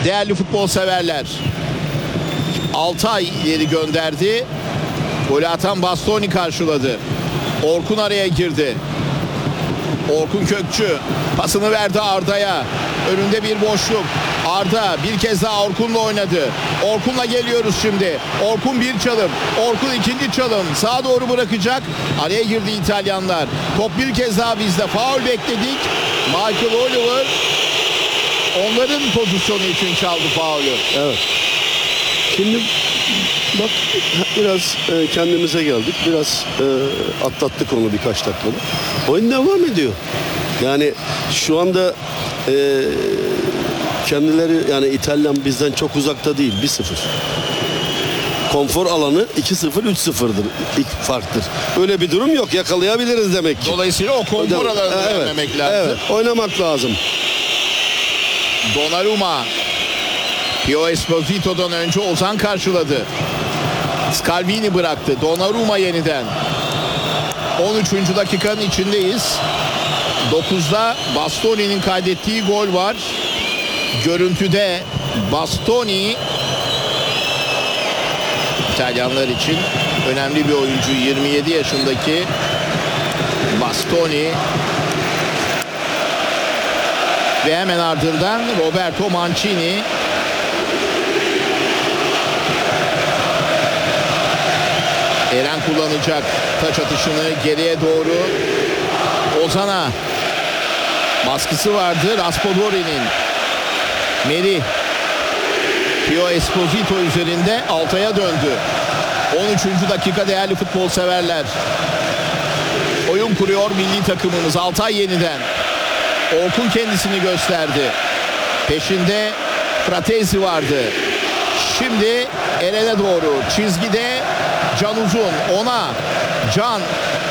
Değerli futbol severler, Altay ileri gönderdi. Golü atan Bastoni karşıladı. Orkun araya girdi. Orkun Kökçü pasını verdi Arda'ya. Önünde bir boşluk. Arda bir kez daha Orkun'la oynadı. Orkun'la geliyoruz şimdi. Orkun bir çalım. Orkun ikinci çalım. Sağa doğru bırakacak. Araya girdi İtalyanlar. Top bir kez daha bizde. Faul bekledik. Michael Oliver onların pozisyonu için çaldı faulü. Evet. Şimdi bak biraz kendimize geldik. Biraz atlattık onu birkaç dakikada. Oyun devam ediyor. Yani şu anda kendileri, yani İtalyan bizden çok uzakta değil. 1-0. Konfor alanı 2-0, 3-0'dır. İlk farktır. Öyle bir durum yok. Yakalayabiliriz demek ki. Dolayısıyla o konfor alanına dönmemek lazım. Evet, oynamak lazım. Donnarumma. Pio Esposito'dan önce Ozan karşıladı. Scalvini bıraktı. Donnarumma yeniden. 13. dakikanın içindeyiz. 9'da Bastoni'nin kaydettiği gol var. Görüntüde Bastoni İtalyanlar için önemli bir oyuncu. 27 yaşındaki Bastoni. Ve hemen ardından Roberto Mancini. Eren kullanacak taç atışını geriye doğru. Ozan'a baskısı vardı Raspadori'nin. Meri Pio Esposito üzerinde Altay'a döndü. 13. dakika değerli futbol severler. Oyun kuruyor milli takımımız. Altay yeniden. Orkun kendisini gösterdi. Peşinde Fratesi vardı. Şimdi Eren'e doğru. Çizgide Can Uzun. Ona Can.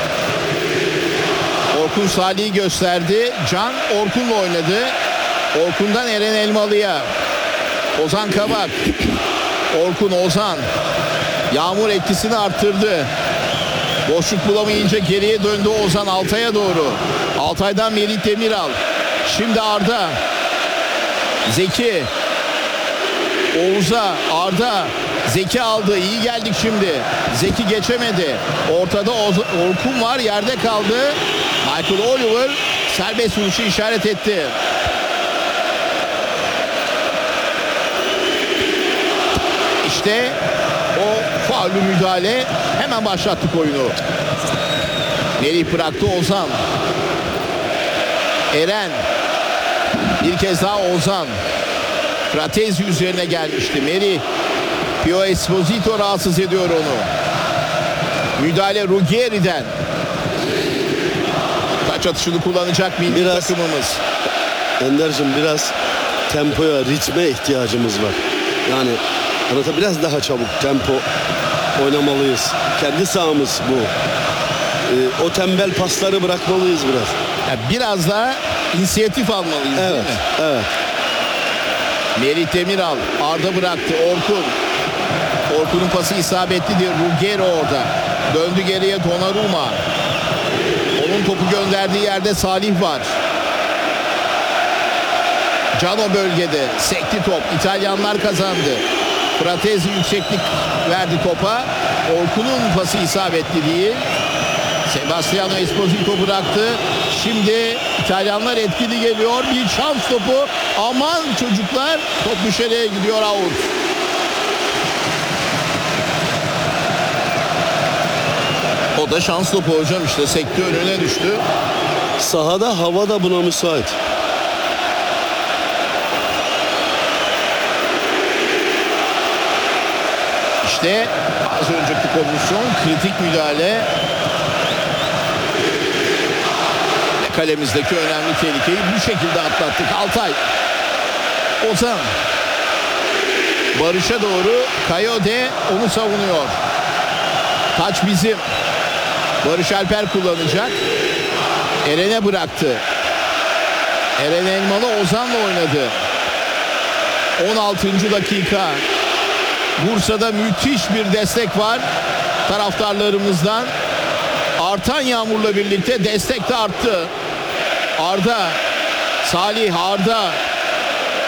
Orkun Salih'i gösterdi. Can Orkun'la oynadı. Orkun'dan Eren Elmalı'ya. Ozan Kabak. Orkun Ozan. Yağmur etkisini arttırdı. Boşluk bulamayınca geriye döndü Ozan Altay'a doğru. Altay'dan Melih Demiral. Şimdi Arda. Zeki. Oğuz'a. Arda. Zeki aldı. İyi geldik şimdi. Zeki geçemedi. Ortada Orkun var. Yerde kaldı. Michael Oliver serbest vuruşu işaret etti. İşte o faulü müdahale. Hemen başlattık oyunu. Melih bıraktı Ozan. Eren. Bir kez daha Ozan. Fratesi üzerine gelmişti. Melih. Pio Esposito rahatsız ediyor onu. Müdahale Ruggeri'den. Taç atışını kullanacak milli takımımız. Ender'cim biraz tempoya, ritme ihtiyacımız var. Yani biraz daha çabuk tempo oynamalıyız. Kendi sahamız bu. O tembel pasları bırakmalıyız biraz. Yani biraz daha inisiyatif almalıyız, evet, değil mi? Evet. Melih Demiral. Arda bıraktı. Orkun. Orkun'un pası isabetlidir. Ruggeri orada. Döndü geriye Donnarumma. Onun topu gönderdiği yerde Salih var. Can o bölgede. Sekti top. İtalyanlar kazandı. Fratesi yükseklik verdi topa. Orkun'un pası isabetli değil. Sebastiano Esposito bıraktı. Şimdi İtalyanlar etkili geliyor. Bir şans topu. Aman çocuklar. Top dışarıya gidiyor, out. O da şans topu hocam, işte sekti, önüne düştü. Sahada hava da buna müsait. İşte az önceki pozisyon, kritik müdahale. Ve kalemizdeki önemli tehlikeyi bu şekilde atlattık. Altay. Ozan. Barış'a doğru Kayode onu savunuyor. Taç bizim. Barış Alper kullanacak. Eren'e bıraktı. Eren Elmalı Ozan'la oynadı. 16. dakika. Bursa'da müthiş bir destek var taraftarlarımızdan. Artan yağmurla birlikte destek de arttı. Arda, Salih, Arda.